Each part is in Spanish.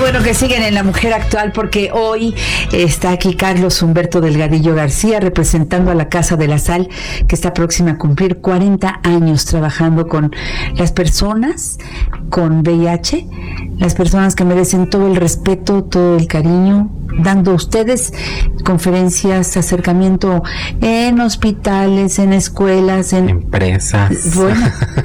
bueno que siguen en La Mujer Actual, porque hoy está aquí Carlos Humberto Delgadillo García representando a la Casa de la Sal, que está próxima a cumplir 40 años trabajando con las personas con VIH, las personas que merecen todo el respeto, todo el cariño, dando a ustedes conferencias, acercamiento en hospitales, en escuelas, en empresas. Bueno,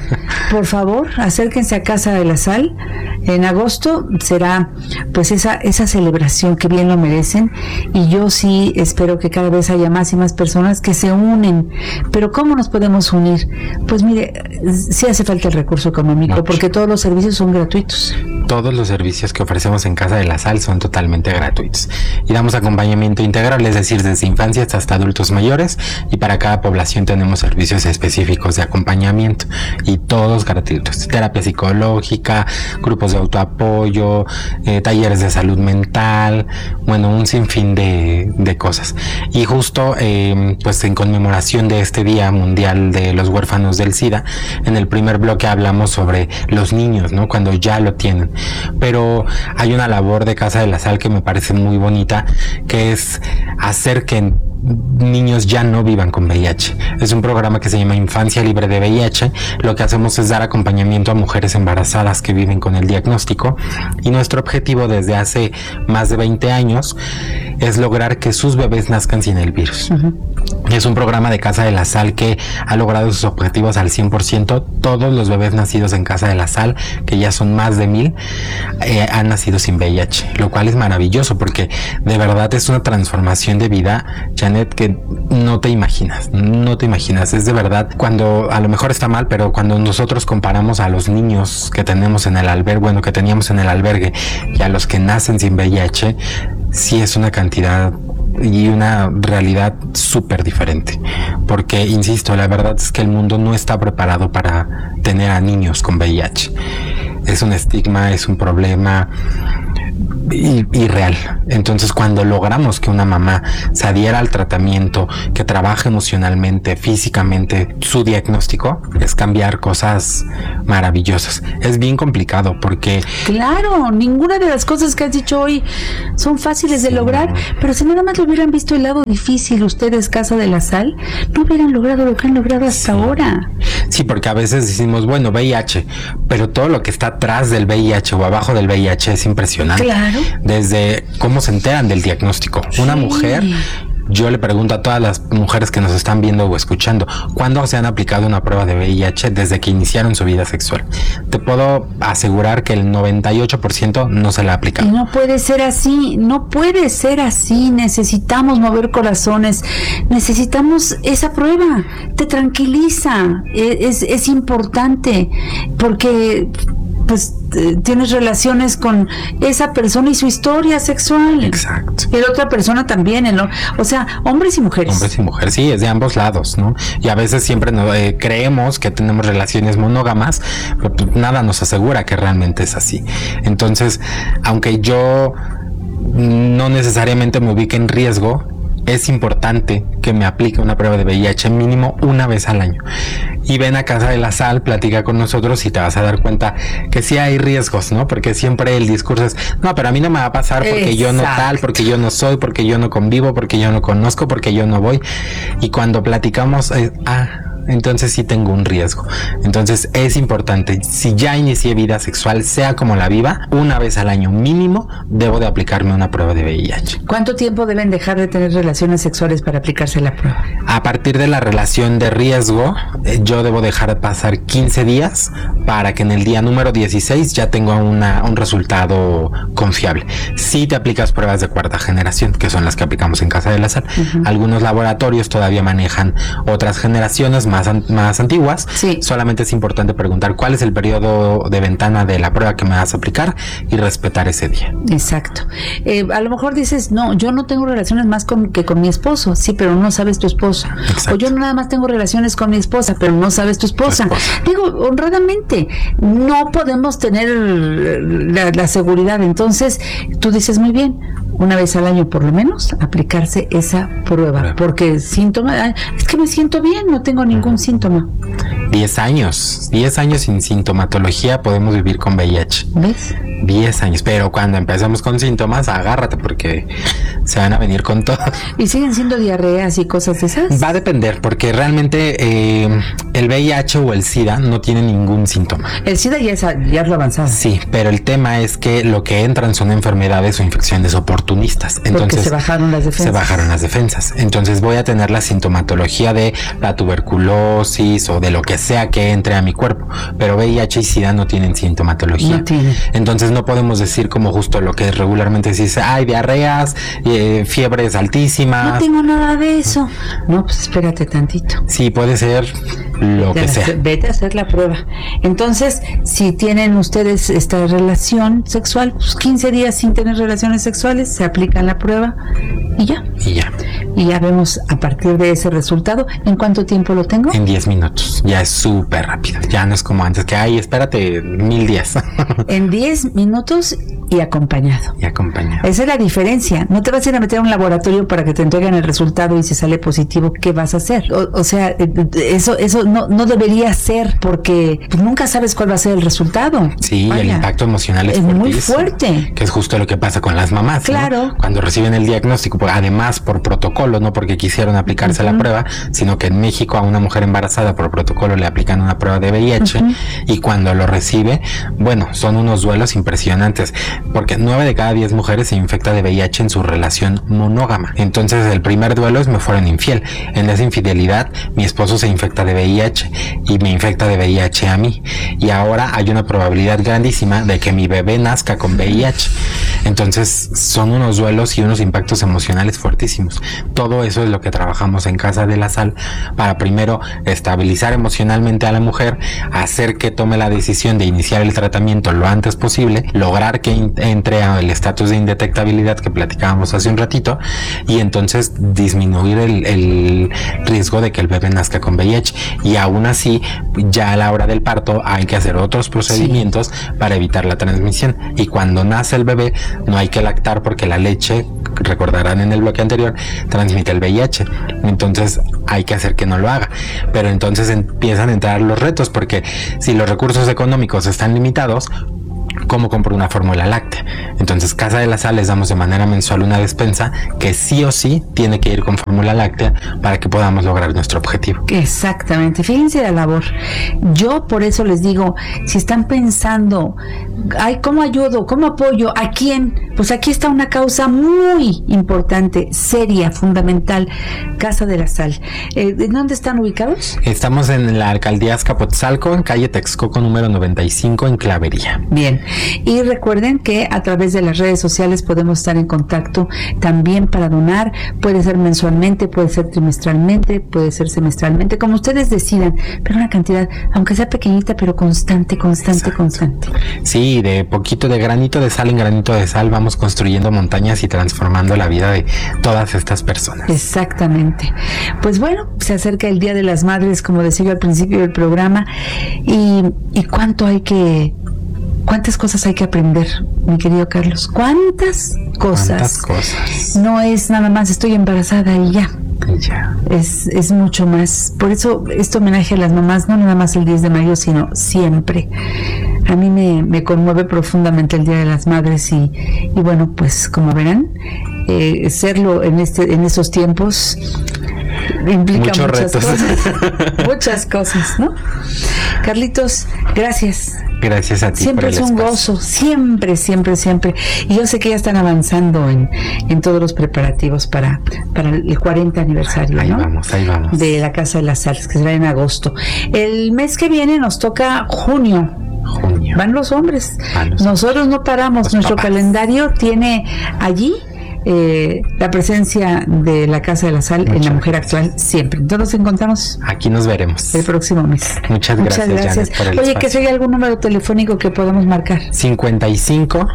por favor, acérquense a Casa de la Sal. En agosto será pues esa celebración que bien lo merecen, y yo sí espero que cada vez haya más y más personas que se unen. Pero ¿cómo nos podemos unir? Pues mire, sí hace falta el recurso económico, porque todos los servicios son gratuitos. Todos los servicios que ofrecemos en Casa de la Sal son totalmente gratuitos y damos acompañamiento integral, es decir, desde infancias hasta adultos mayores, y para cada población tenemos servicios específicos de acompañamiento y todos gratuitos: terapia psicológica, grupos de autoapoyo, talleres de salud mental, bueno, un sinfín de cosas. Y justo pues en conmemoración de este Día Mundial de los Huérfanos del SIDA, en el primer bloque hablamos sobre los niños, ¿no? Cuando ya lo tienen. Pero hay una labor de Casa de la Sal que me parece muy bonita, que es hacer que niños ya no vivan con VIH. Es un programa que se llama Infancia Libre de VIH. Lo que hacemos es dar acompañamiento a mujeres embarazadas que viven con el diagnóstico, y nuestro objetivo desde hace más de 20 años es lograr que sus bebés nazcan sin el virus. Es un programa de Casa de la Sal que ha logrado sus objetivos al 100%. Todos los bebés nacidos en Casa de la Sal, que ya son más de 1000, han nacido sin VIH, lo cual es maravilloso, porque de verdad es una transformación de vida, Janet, que no te imaginas. Es de verdad, cuando a lo mejor está mal, pero cuando nosotros comparamos a los niños que tenemos en el albergue, bueno, que teníamos en el albergue, y a los que nacen sin VIH, sí es una cantidad y una realidad súper diferente, porque insisto, la verdad es que el mundo no está preparado para tener a niños con VIH. Es un estigma, es un problema irreal. Entonces, cuando logramos que una mamá se adhiera al tratamiento, que trabaje emocionalmente, físicamente su diagnóstico, es cambiar cosas maravillosas. Es bien complicado porque... Claro, ninguna de las cosas que has dicho hoy son fáciles de lograr, pero si nada más lo hubieran visto el lado difícil, ustedes, Casa de la Sal, no hubieran logrado lo que han logrado hasta ahora. Sí, porque a veces decimos, bueno, VIH, pero todo lo que está atrás del VIH o abajo del VIH es impresionante. Claro. Desde cómo se enteran del diagnóstico. Una mujer, yo le pregunto a todas las mujeres que nos están viendo o escuchando, ¿cuándo se han aplicado una prueba de VIH? Desde que iniciaron su vida sexual. Te puedo asegurar que el 98% no se la ha aplicado. Y no puede ser así, necesitamos mover corazones, necesitamos esa prueba, te tranquiliza, es importante, porque pues tienes relaciones con esa persona y su historia sexual. Exacto. Y la otra persona también, ¿no? O sea, hombres y mujeres. Hombres y mujeres, sí, es de ambos lados, ¿no? Y a veces siempre creemos que tenemos relaciones monógamas, pero pues nada nos asegura que realmente es así. Entonces, aunque yo no necesariamente me ubique en riesgo, es importante que me aplique una prueba de VIH mínimo una vez al año. Y ven a Casa de la Sal, platica con nosotros y te vas a dar cuenta que sí hay riesgos, ¿no? Porque siempre el discurso es, no, pero a mí no me va a pasar porque yo no tal, porque yo no soy, porque yo no convivo, porque yo no conozco, porque yo no voy. Y cuando platicamos, entonces sí tengo un riesgo. Entonces es importante, si ya inicié vida sexual, sea como la viva, una vez al año mínimo debo de aplicarme una prueba de VIH. ¿Cuánto tiempo deben dejar de tener relaciones sexuales para aplicarse la prueba? A partir de la relación de riesgo, yo debo dejar pasar 15 días para que en el día número 16 ya tenga un resultado confiable. Si te aplicas pruebas de cuarta generación, que son las que aplicamos en Casa de la Sal, algunos laboratorios todavía manejan otras generaciones más antiguas. Sí. Solamente es importante preguntar cuál es el periodo de ventana de la prueba que me vas a aplicar y respetar ese día. Exacto. A lo mejor dices, no, yo no tengo relaciones más que con mi esposo. Sí, pero no sabes tu esposa. Exacto. O yo nada más tengo relaciones con mi esposa, pero no sabes tu esposa. Digo, honradamente, no podemos tener la seguridad. Entonces, tú dices, muy bien, una vez al año por lo menos aplicarse esa prueba, porque síntomas, es que me siento bien, no tengo ningún síntoma. 10 años. 10 años sin sintomatología podemos vivir con VIH. ¿Ves? 10 años, pero cuando empezamos con síntomas, agárrate porque se van a venir con todo. ¿Y siguen siendo diarreas y cosas de esas? Va a depender, porque realmente el VIH o el SIDA no tiene ningún síntoma. El SIDA ya es lo avanzado. Sí, pero el tema es que lo que entran son enfermedades o infecciones oportunistas. Entonces, porque se bajaron las defensas. Se bajaron las defensas. Entonces voy a tener la sintomatología de la tuberculosis o de lo que sea que entre a mi cuerpo, pero VIH y SIDA no tienen sintomatología. No tienen. Entonces no podemos decir como justo lo que regularmente se dice, hay diarreas, fiebres altísimas. No tengo nada de eso. No, pues espérate tantito. Sí, puede ser lo que sea. Vete a hacer la prueba. Entonces, si tienen ustedes esta relación sexual, pues 15 días sin tener relaciones sexuales, se aplican la prueba y ya. Y ya vemos a partir de ese resultado. ¿En cuánto tiempo lo tengo? En 10 minutos. Ya es súper rápido. Ya no es como antes que, espérate 1000 días. En 10 minutos y acompañado. Esa es la diferencia. No te vas a ir a meter a un laboratorio para que te entreguen el resultado y si sale positivo, ¿qué vas a hacer? O sea, eso no debería ser porque pues, nunca sabes cuál va a ser el resultado. Sí, el impacto emocional es muy fuerte. Que es justo lo que pasa con las mamás. Claro. ¿No? Cuando reciben el diagnóstico, además por protocolo, no porque quisieron aplicarse la prueba, sino que en México a una mujer embarazada por protocolo le aplican una prueba de VIH y cuando lo recibe, bueno, son unos duelos impresionantes, porque 9 de cada 10 mujeres se infecta de VIH en su relación monógama. Entonces el primer duelo es me fueron infiel. En esa infidelidad mi esposo se infecta de VIH y me infecta de VIH a mí. Y ahora hay una probabilidad grandísima de que mi bebé nazca con VIH. Entonces son unos duelos y unos impactos emocionales fuertísimos. Todo eso es lo que trabajamos en Casa de la Sal para primero estabilizar emocionalmente a la mujer, hacer que tome la decisión de iniciar el tratamiento lo antes posible, lograr que entre al estatus de indetectabilidad que platicábamos hace un ratito y entonces disminuir el riesgo de que el bebé nazca con VIH. Y aún así, ya a la hora del parto hay que hacer otros procedimientos para evitar la transmisión. Y cuando nace el bebé no hay que lactar porque la leche, recordarán en el bloque anterior, transmite el VIH. Entonces hay que hacer que no lo haga. Pero entonces empiezan a entrar los retos porque si los recursos económicos están limitados, ¿cómo compro una fórmula láctea? Entonces Casa de la Sal les damos de manera mensual una despensa que sí o sí tiene que ir con fórmula láctea para que podamos lograr nuestro objetivo. Exactamente, fíjense la labor. Yo por eso les digo, si están pensando, ¿cómo ayudo? ¿Cómo apoyo? ¿A quién? Pues aquí está una causa muy importante, seria, fundamental, Casa de la Sal. ¿Dónde están ubicados? Estamos en la alcaldía Azcapotzalco, en calle Texcoco número 95 en Clavería. Bien, y recuerden que a través de las redes sociales podemos estar en contacto también para donar. Puede ser mensualmente, puede ser trimestralmente, puede ser semestralmente, como ustedes decidan, pero una cantidad, aunque sea pequeñita, pero constante. Sí, de poquito de granito de sal en granito de sal vamos construyendo montañas y transformando la vida de todas estas personas. Exactamente. Pues bueno, se acerca el Día de las Madres, como decía yo al principio del programa, y ¿cuántas cosas hay que aprender, mi querido Carlos? ¿Cuántas cosas? No es nada más estoy embarazada y ya. Es mucho más. Por eso este homenaje a las mamás, no nada más el 10 de mayo, sino siempre. A mí me conmueve profundamente el Día de las Madres y bueno, pues como verán, serlo en estos tiempos implica muchas cosas, ¿no? Carlitos, gracias. Gracias a ti. Siempre es un gozo, siempre. Y yo sé que ya están avanzando en todos los preparativos para el 40 aniversario, ahí ¿no? Vamos. De la Casa de las Sales, que será en agosto. El mes que viene nos toca junio. Van los hombres. Nosotros no paramos. Nuestro calendario tiene allí la presencia de la Casa de la Sal en La Mujer Actual siempre. Entonces nos encontramos. Aquí nos veremos el próximo mes. Muchas gracias. Janet, por el Oye, que sea algún número telefónico que podamos marcar. 55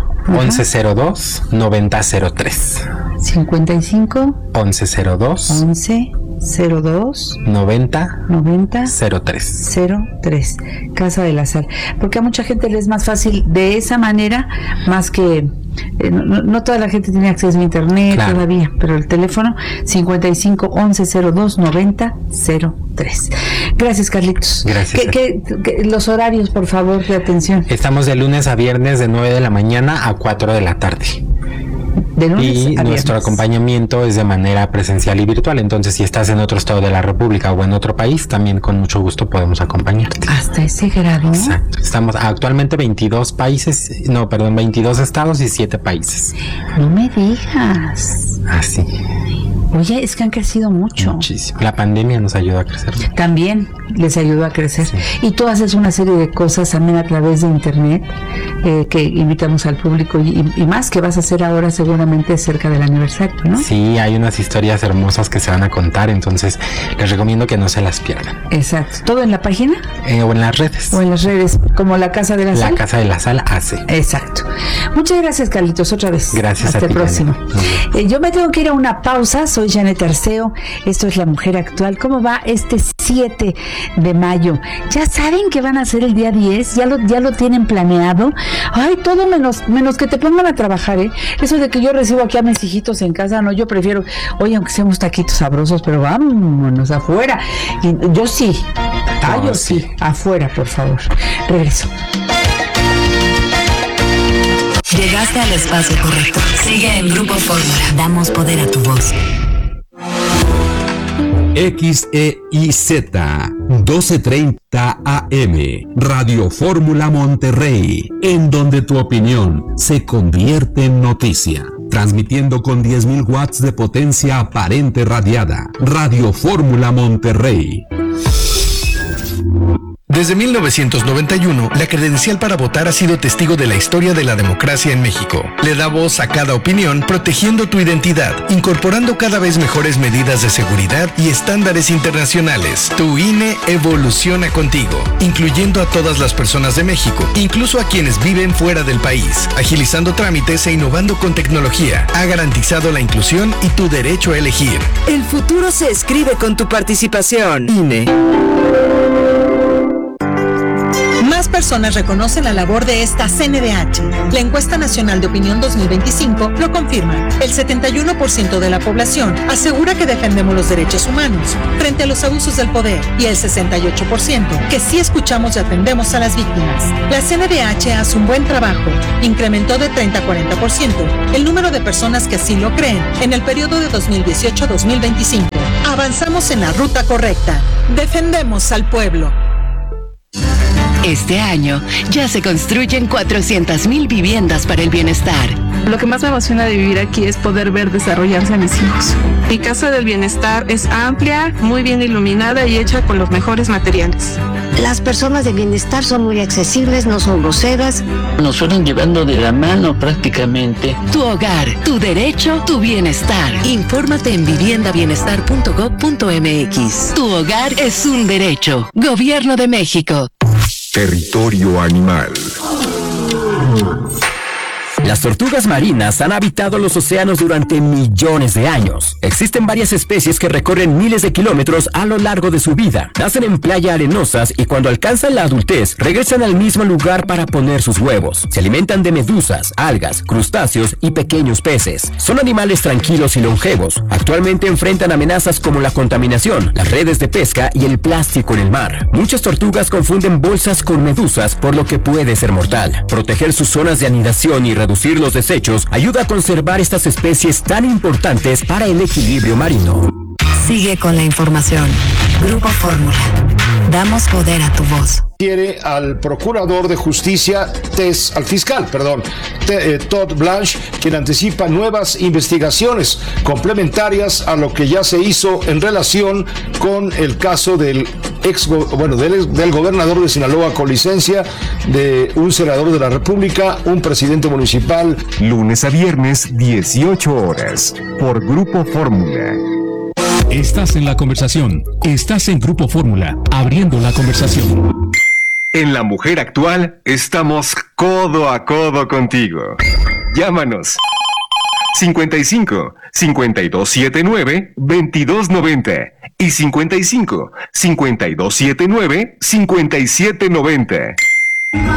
1102 9003. 55 1102 11 02 90 90 03. 03, Casa de la Sal. Porque a mucha gente le es más fácil de esa manera, más que no toda la gente tiene acceso a internet todavía, pero el teléfono 55 11 02 90 03. Gracias, Carlitos. Gracias. Los horarios, por favor, de atención. Estamos de lunes a viernes de 9 de la mañana a 4 de la tarde. Y nuestro acompañamiento es de manera presencial y virtual. Entonces, si estás en otro estado de la República o en otro país, también con mucho gusto podemos acompañarte. Hasta ese grado. Exacto. Estamos actualmente 22 estados y 7 países. No me digas. Así. Oye, es que han crecido mucho. Muchísimo. La pandemia nos ayudó a crecer mucho. También les ayudó a crecer. Sí. Y tú haces una serie de cosas también a través de internet que invitamos al público y más que vas a hacer ahora seguramente cerca del aniversario, ¿no? Sí, hay unas historias hermosas que se van a contar, entonces les recomiendo que no se las pierdan. Exacto. ¿Todo en la página? O en las redes. O en las redes, como la Casa de la Sal. La Casa de la Sal hace. Exacto. Muchas gracias, Carlitos, otra vez. Gracias. Hasta el próximo. Yo me tengo que ir a una pausa. Soy Janet Arceo. Esto es La Mujer Actual. ¿Cómo va este 7 de mayo? ¿Ya saben que van a ser el día 10? ¿Ya lo tienen planeado? Ay, todo menos que te pongan a trabajar, ¿eh? Eso de que yo recibo aquí a mis hijitos en casa, no, yo prefiero, oye, aunque sean unos taquitos sabrosos, pero vámonos afuera. Y yo sí. Yo sí. Afuera, por favor. Regreso. Llegaste al espacio correcto. Sigue en Grupo Fórmula. Damos poder a tu voz. XEIZ 1230 AM Radio Fórmula Monterrey, en donde tu opinión se convierte en noticia. Transmitiendo con 10.000 watts de potencia aparente radiada. Radio Fórmula Monterrey. Desde 1991, la credencial para votar ha sido testigo de la historia de la democracia en México. Le da voz a cada opinión, protegiendo tu identidad, incorporando cada vez mejores medidas de seguridad y estándares internacionales. Tu INE evoluciona contigo, incluyendo a todas las personas de México, incluso a quienes viven fuera del país. Agilizando trámites e innovando con tecnología, ha garantizado la inclusión y tu derecho a elegir. El futuro se escribe con tu participación. INE. Más personas reconocen la labor de esta CNDH. La encuesta nacional de opinión 2025 lo confirma. El 71% de la población asegura que defendemos los derechos humanos frente a los abusos del poder y el 68% que sí escuchamos y atendemos a las víctimas. La CNDH hace un buen trabajo. Incrementó de 30 a 40% el número de personas que así lo creen en el periodo de 2018 a 2025. Avanzamos en la ruta correcta. Defendemos al pueblo. Este año ya se construyen 400,000 viviendas para el bienestar. Lo que más me emociona de vivir aquí es poder ver desarrollarse a mis hijos. Mi casa del bienestar es amplia, muy bien iluminada y hecha con los mejores materiales. Las personas de bienestar son muy accesibles, no son groseras. Nos fueron llevando de la mano prácticamente. Tu hogar, tu derecho, tu bienestar. Infórmate en viviendabienestar.gov.mx. Tu hogar es un derecho. Gobierno de México. Territorio animal. Las tortugas marinas han habitado los océanos durante millones de años. Existen varias especies que recorren miles de kilómetros a lo largo de su vida. Nacen en playas arenosas y cuando alcanzan la adultez regresan al mismo lugar para poner sus huevos. Se alimentan de medusas, algas, crustáceos y pequeños peces. Son animales tranquilos y longevos. Actualmente enfrentan amenazas como la contaminación, las redes de pesca y el plástico en el mar. Muchas tortugas confunden bolsas con medusas, por lo que puede ser mortal. Proteger sus zonas de anidación y reducir los desechos ayuda a conservar estas especies tan importantes para el equilibrio marino. Sigue con la información. Grupo Fórmula. Damos poder a tu voz. Quiere al procurador de justicia, Todd Blanche, quien anticipa nuevas investigaciones complementarias a lo que ya se hizo en relación con el caso del del gobernador de Sinaloa con licencia, de un senador de la República, un presidente municipal. Lunes a viernes, 18 horas, por Grupo Fórmula. Estás en la conversación. Estás en Grupo Fórmula, abriendo la conversación. En La Mujer Actual estamos codo a codo contigo. Llámanos 55 5279 2290 y 55 5279 5790.